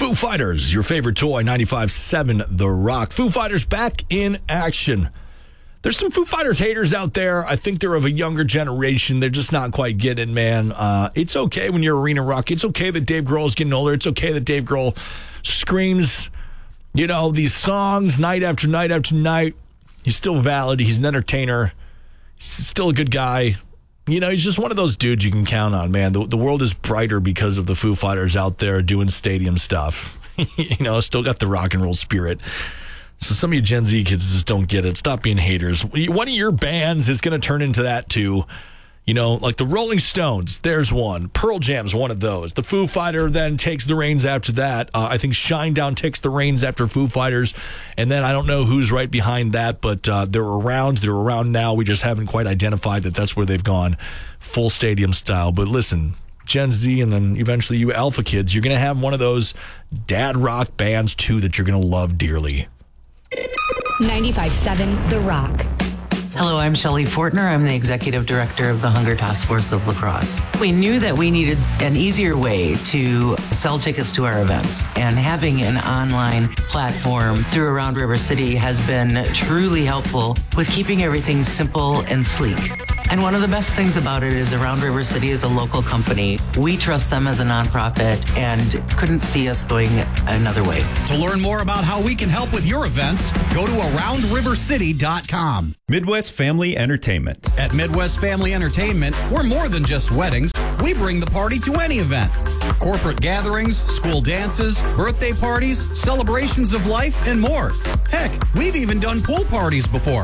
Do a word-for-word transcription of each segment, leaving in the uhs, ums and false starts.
Foo Fighters, your favorite toy, ninety-five point seven The Rock. Foo Fighters back in action. There's some Foo Fighters haters out there. I think they're of a younger generation. They're just not quite getting, man. Uh, it's okay when you're arena rock. It's okay that Dave Grohl's getting older. It's okay that Dave Grohl screams, you know, these songs night after night after night. He's still valid. He's an entertainer. He's still a good guy. You know, he's just one of those dudes you can count on, man. The, the world is brighter because of the Foo Fighters out there doing stadium stuff. You know, still got the rock and roll spirit. So some of you Gen Z kids just don't get it. Stop being haters. One of your bands is going to turn into that too. You know, like the Rolling Stones, there's one. Pearl Jam's one of those. The Foo Fighter then takes the reins after that. Uh, I think Shinedown takes the reins after Foo Fighters. And then I don't know who's right behind that, but uh, they're around. They're around now. We just haven't quite identified that that's where they've gone, full stadium style. But listen, Gen Z and then eventually you alpha kids, you're going to have one of those dad rock bands too that you're going to love dearly. ninety-five point seven The Rock. Hello, I'm Shelley Fortner. I'm the Executive Director of the Hunger Task Force of La Crosse. We knew that we needed an easier way to sell tickets to our events, and having an online platform through Around River City has been truly helpful with keeping everything simple and sleek. And one of the best things about it is Around River City is a local company. We trust them as a nonprofit and couldn't see us going another way. To learn more about how we can help with your events, go to around river city dot com. Midwest Family Entertainment. At Midwest Family Entertainment, we're more than just weddings. We bring the party to any event. Corporate gatherings, school dances, birthday parties, celebrations of life, and more. Heck, we've even done pool parties before.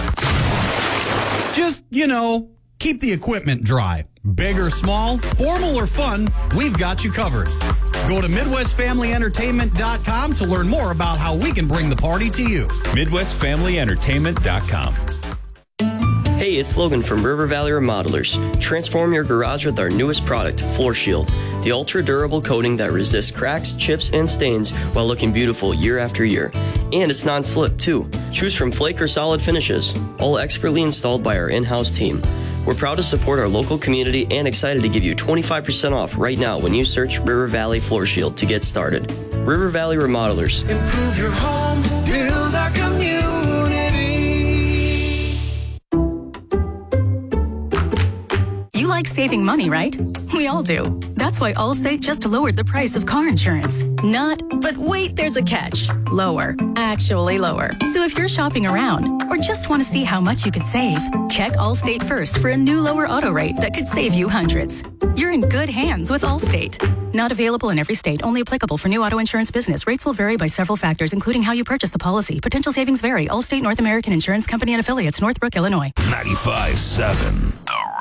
Just, you know, keep the equipment dry. Big or small, formal or fun, we've got you covered. Go to midwest family entertainment dot com to learn more about how we can bring the party to you. midwest family entertainment dot com. Hey, it's Logan from River Valley Remodelers. Transform your garage with our newest product, Floor Shield, the ultra-durable coating that resists cracks, chips, and stains while looking beautiful year after year. And it's non-slip, too. Choose from flake or solid finishes, all expertly installed by our in-house team. We're proud to support our local community and excited to give you twenty-five percent off right now when you search River Valley Floor Shield to get started. River Valley Remodelers. Improve your home, build our community. You like saving money, right? We all do. That's why Allstate just lowered the price of car insurance. Not, but wait, there's a catch. Lower. Actually lower. So if you're shopping around or just want to see how much you could save, check Allstate first for a new lower auto rate that could save you hundreds. You're in good hands with Allstate. Not available in every state. Only applicable for new auto insurance business. Rates will vary by several factors, including how you purchase the policy. Potential savings vary. Allstate North American Insurance Company and Affiliates, Northbrook, Illinois. ninety-five point seven